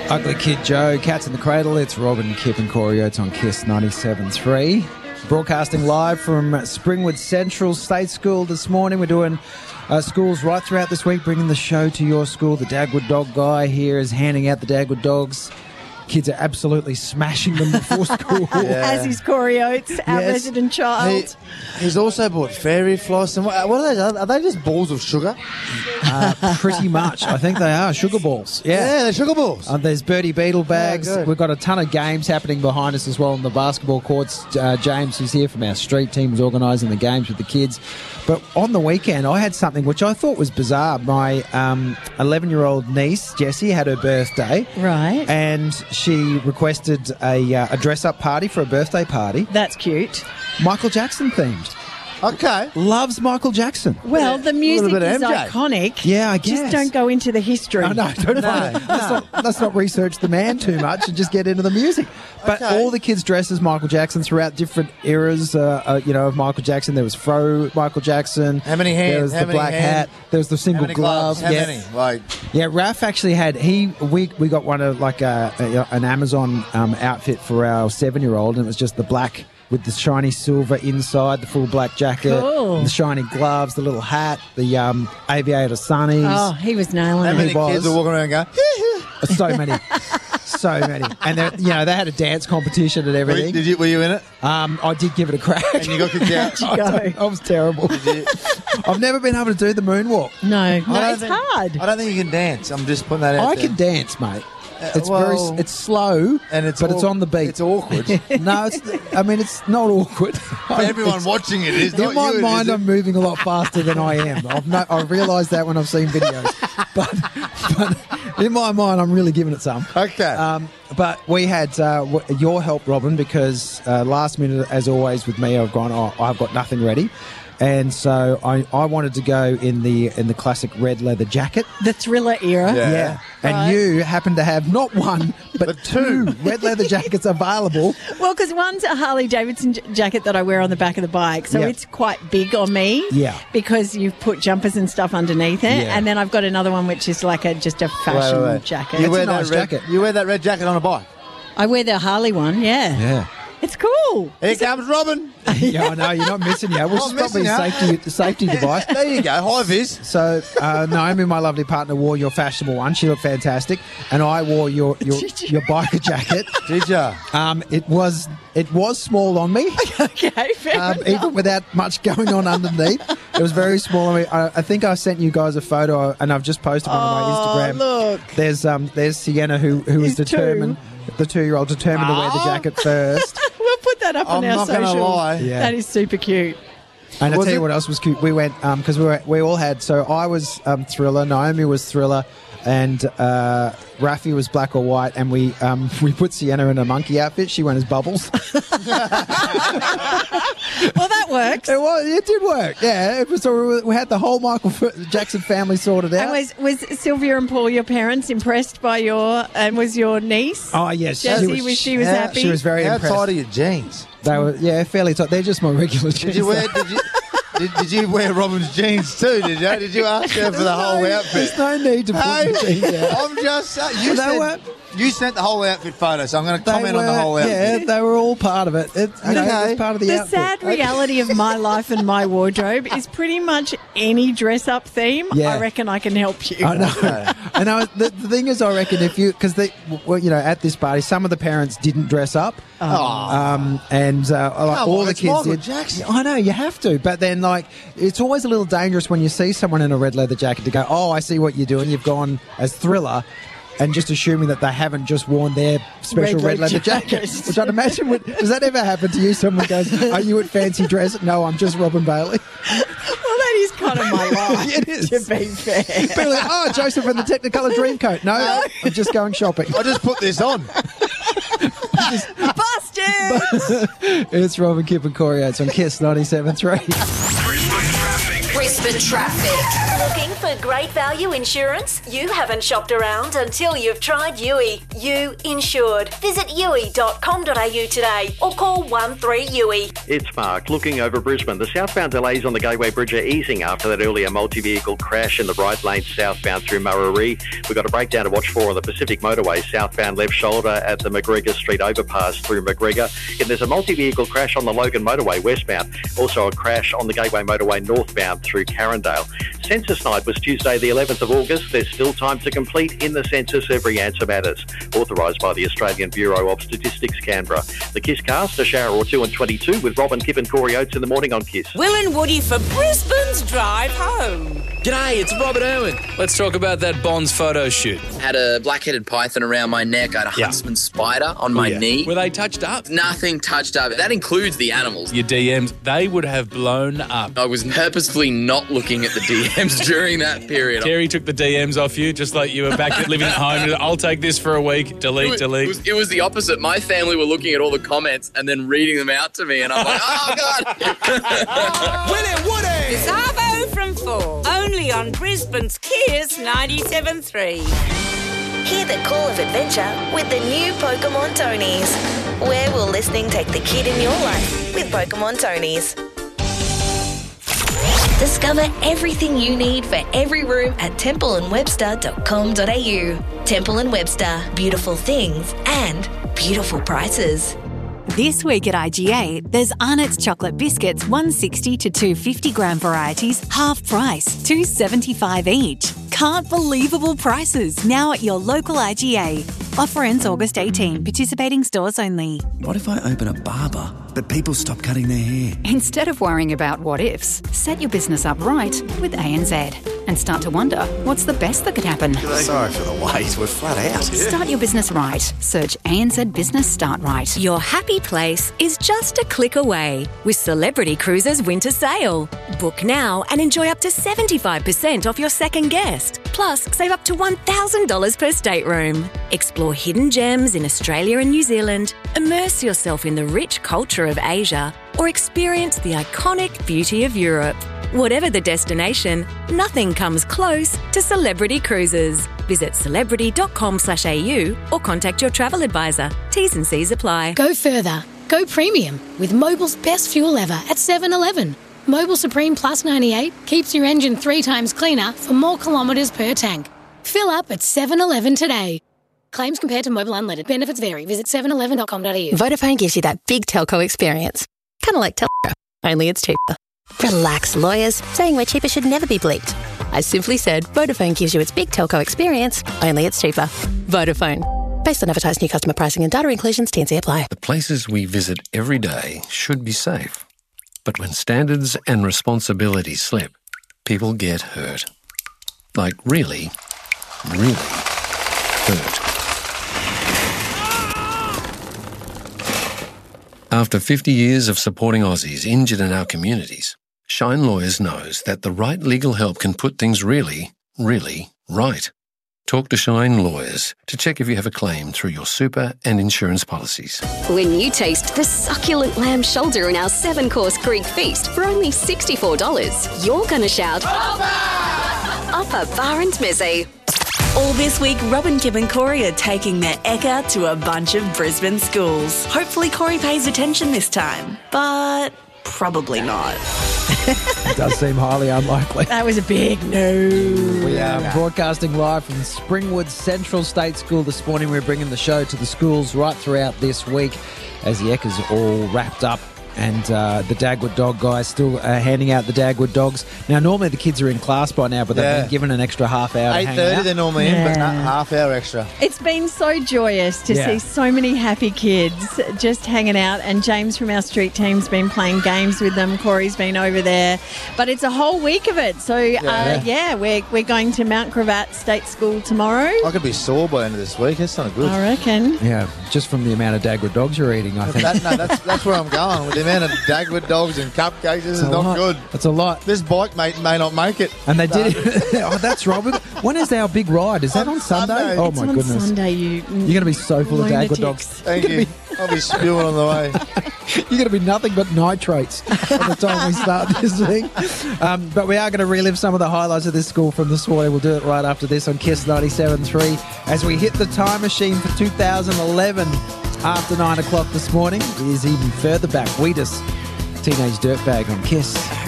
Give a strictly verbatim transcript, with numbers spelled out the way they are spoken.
Ugly Kid Joe, Cats in the Cradle. It's Robin, Kip and Corey Oates on Kiss ninety-seven point three. Broadcasting live from Springwood Central State School this morning. We're doing uh, schools right throughout this week, bringing the show to your school. The Dagwood Dog Guy here is handing out the Dagwood Dogs. Kids are absolutely smashing them before school. Yeah. As is Corey Oates, our Yes. resident child. He, he's also bought fairy floss. And what, what are those? Are they just balls of sugar? Uh, pretty much. I think they are sugar balls. Yeah. Yeah, they're sugar balls. Uh, there's Birdie Beetle bags. good. We've got a ton of games happening behind us as well on the basketball courts. Uh, James, who's here from our street team, is organising the games with the kids. But on the weekend, I had something which I thought was bizarre. My um, eleven-year-old niece, Jessie, had her birthday. Right. And she requested a, uh, a dress-up party for a birthday party. That's cute. Michael Jackson themed. Okay. Loves Michael Jackson. Well, the music bit of is M J. iconic. Yeah, I guess. Just don't go into the history. Oh, no, don't No, let's, no. not, let's not research the man too much and just get into the music. But Okay. all the kids dress as Michael Jackson throughout different eras, uh, uh, you know, of Michael Jackson. There was Fro Michael Jackson. How many hands? There was How the many black hands? hat. There was the How single many glove. gloves? How yeah. many? Like, Yeah, Ralph actually had, he we we got one of like a, a an Amazon um, outfit for our seven-year-old, and it was just the black with the shiny silver inside, the full black jacket, Cool. the shiny gloves, the little hat, the um, aviator sunnies. Oh, he was nailing how it. many was. kids are walking around going, So many. So many. And, they- you know, they had a dance competition and were, everything. did you, were you in it? Um, I did give it a crack. And you got kicked out? How'd you I, go? don't- I was terrible. I've never been able to do the moonwalk. No, no, don't it's think- hard. I don't think you can dance. I'm just putting that out I there. can dance, mate. It's well, very, it's slow, and it's but it's aw- on the beat. It's awkward. No, it's. I mean, it's not awkward. Everyone It's- watching it is not In my you, mind, is it? I'm moving a lot faster than I am. I've no, I realised that when I've seen videos, but, but in my mind, I'm really giving it some. Okay. Um, but we had uh, w- your help, Robin, because uh, last minute, as always with me, I've gone, oh, I've got nothing ready. And so I, I wanted to go in the in the classic red leather jacket. The Thriller era. Yeah. Yeah. And Right. you happen to have not one, but, But two two. red leather jackets available. Well, because one's a Harley Davidson j- jacket that I wear on the back of the bike, so Yeah. it's quite big on me. Yeah. Because you've put jumpers and stuff underneath it, Yeah. and then I've got another one which is like a just a fashion Wait, wait, wait. jacket. You It's wear a that nice red, jacket. You wear that red jacket on a bike. I wear the Harley one. Yeah. Yeah. It's cool. Here comes Robin. Yeah, I know. You're not missing out, which Not is probably missing a out. safety, safety device. There you go. High vis. So uh, Naomi, my lovely partner, wore your fashionable one. She looked fantastic, and I wore your your, Did you? your biker jacket. Did ya? Um, it was it was small on me, Okay, fair um, enough. even without much going on underneath. It was very small on me. I, I think I sent you guys a photo, and I've just posted one on my Instagram. look. There's um there's Sienna who who is He's two. determined, the two year old determined to wear the Oh. jacket first. We'll put that up on I'm our not socials. gonna lie. Yeah. That is super cute. And I'll Was tell you it- what else was cute. We went because we were, we all had. So I was um, Thriller, Naomi was Thriller, and uh, Rafi was black or white. And we um, we put Sienna in a monkey outfit. She went as Bubbles. Well, that works. it was it did work. Yeah, it was. So we had the whole Michael F- Jackson family sorted And out. was was Sylvia and Paul, your parents, impressed by your and was your niece? Oh yes, Jessie, was she was how- happy? She was very How impressed. tight are your jeans? They were yeah fairly tight. They're just my regular jeans. Did you wear? Did you? Did, did you wear Robin's jeans too? Did you? Did you ask her for the whole no, outfit? There's no need to put Hey, the jeans out. I'm just saying. You, They sent, were- you sent the whole outfit photo, so I'm going to They comment on the were- whole outfit. Yeah, they were all part of it. It, you know, Okay. it was part of the, The outfit. sad reality of my life and my wardrobe is pretty much any dress-up theme. Yeah. I reckon I can help you. I know. Okay. And I, the, the thing is, I reckon if you, because they, well, you know, at this party, some of the parents didn't dress up, Oh. um, and uh, like, Come all on, the it's kids Michael did. Jackson. I know you have to, but then like it's always a little dangerous when you see someone in a red leather jacket to go, "Oh, I see what you're doing. You've gone as Thriller." And just assuming that they haven't just worn their special Red red, leather leather jacket, jackets. which I'd imagine would. Does that ever happen to you? Someone goes, "Are you at fancy dress?" No, I'm just Robin Bailey. Well, that is kind of my life. It is. To be fair. People are like, oh, Joseph in the Technicolor Dreamcoat. No, I'm just going shopping. I just put this on. Busted. It's Robin, Kip and Corey Oates on Kiss ninety-seven point three. Brisbane traffic. Brisbane The traffic. Looking for great value insurance? You haven't shopped around until you've tried U I. You Insured. Visit U I dot com dot a u today or call one three U I. It's Mark. Looking over Brisbane, the southbound delays on the Gateway Bridge are easing after that earlier multi-vehicle crash in the right lane southbound through Murarrie. We've got a breakdown to watch for on the Pacific Motorway, southbound left shoulder at the McGregor Street overpass through McGregor. And there's a multi-vehicle crash on the Logan Motorway westbound. Also a crash on the Gateway Motorway northbound through Carindale. Census night was Tuesday the eleventh of August. There's still time to complete in the census. Every answer matters. Authorised by the Australian Bureau of Statistics, Canberra. The Kiss Cast, a shower or two and twenty-two with Robin, Kip and Corey Oates in the morning on Kiss. Will and Woody for Brisbane's drive home. G'day, it's Robert Irwin. Let's talk about that Bonds photo shoot. Had a black-headed python around my neck. I had a Yeah. huntsman spider on my Oh, yeah. knee. Were they touched up? Nothing touched up. That includes the animals. Your D Ms, they would have blown up. I was purposefully not looking at the D Ms during that period. Terry took the D Ms off you, just like you were back at living at home. I'll take this for a week. Delete, It was, delete. It was, it was the opposite. My family were looking at all the comments and then reading them out to me, and I'm like, oh, God. Will and Woody! Savo from four. Only on Brisbane's Kiss ninety-seven point three. Hear the call of adventure with the new Pokemon Tonys. Where will listening take the kid in your life with Pokemon Tonys? Discover everything you need for every room at temple and webster dot com dot a u. Temple and Webster, beautiful things and beautiful prices. This week at I G A, there's Arnott's chocolate biscuits, one sixty to two fifty gram varieties, half price, two seventy-five each. Can't believable prices now at your local I G A. Offer ends August eighteenth. Participating stores only. What if I open a barber, but people stop cutting their hair? Instead of worrying about what ifs, set your business up right with A N Z and start to wonder what's the best that could happen. Sorry for the wait, we're flat out. Start your business right. Search A N Z Business Start Right. Your happy place is just a click away with Celebrity Cruises Winter Sale. Book now and enjoy up to seventy-five percent off your second guest. Plus, save up to one thousand dollars per stateroom. Explore hidden gems in Australia and New Zealand, immerse yourself in the rich culture of Asia, or experience the iconic beauty of Europe. Whatever the destination, nothing comes close to Celebrity Cruises. Visit celebrity dot com slash a u or contact your travel advisor. T's and C's apply. Go further. Go premium with Mobil's best fuel ever at seven eleven. Mobil Supreme Plus ninety-eight keeps your engine three times cleaner for more kilometres per tank. Fill up at seven eleven today. Claims compared to Mobil Unleaded. Benefits vary. Visit seven eleven dot com dot a u. Vodafone gives you that big telco experience. Kind of like Telco, only it's cheaper. Relax, lawyers. Saying we're cheaper should never be bleeped. I simply said Vodafone gives you its big telco experience, only it's cheaper. Vodafone. Based on advertised new customer pricing and data inclusions, T and C apply. The places we visit every day should be safe. But when standards and responsibilities slip, people get hurt. Like really, really hurt. After fifty years of supporting Aussies injured in our communities, Shine Lawyers knows that the right legal help can put things really, really right. Talk to Shine Lawyers to check if you have a claim through your super and insurance policies. When you taste the succulent lamb shoulder in our seven-course Greek feast for only sixty-four dollars, you're going to shout, Oppa! Oppa Bar and Mizzy. All this week, Robin, Kip and Corey are taking their Ekka to a bunch of Brisbane schools. Hopefully Corey pays attention this time, but probably not. It does seem highly unlikely. That was a big no. We are broadcasting live from Springwood Central State School this morning. We're bringing the show to the schools right throughout this week as the Ekkas all wrapped up. And uh, the Dagwood dog guys still uh, handing out the Dagwood dogs. Now, normally the kids are in class by now, but they've Yeah. been given an extra half hour to eight hang thirty out. they're normally in, but Yeah. not half hour extra. It's been so joyous to Yeah. see so many happy kids just hanging out, and James from our street team's been playing games with them. Corey's been over there, but it's a whole week of it. So yeah, uh, yeah we're we're going to Mount Gravatt State School tomorrow. I could be sore by the end of this week. That's not good. I reckon. Yeah, just from the amount of Dagwood dogs you're eating, I think. That, no, that's that's where I'm going with the amount of Dagwood dogs and cupcakes. This is It's a not lot. good. It's a lot. This bike mate may not make it. And they did it. Oh, that's right. We've- When is our big ride? Is that on, On Sunday? Sunday. Oh, It's my on goodness. Sunday, you You're going to be so full of Dagwood lunatics. dogs. Thank You're you. gonna be- I'll be spewing on the way. You're going to be nothing but nitrates by the time we start this thing. Um, but we are going to relive some of the highlights of this school from this morning. We'll do it right after this on Kiss ninety-seven point three as we hit the time machine for two thousand eleven after nine o'clock this morning. It is even further back. Wheatus, Teenage Dirtbag on Kiss.